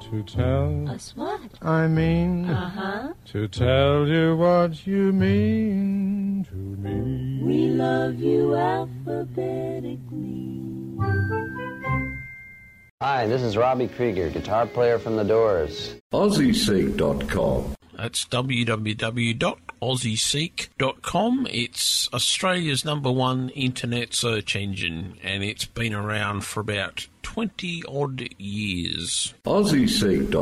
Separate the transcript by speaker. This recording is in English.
Speaker 1: to tell
Speaker 2: Us what?
Speaker 1: I mean to tell you what you mean to me.
Speaker 2: We love you alphabetically.
Speaker 3: Hi, this is Robbie Krieger, guitar player from The Doors.
Speaker 4: AussieSeek.com.
Speaker 5: That's www.aussieseek.com. It's Australia's #1 internet search engine, and it's been around for about 20-odd years.
Speaker 4: AussieSeek.com.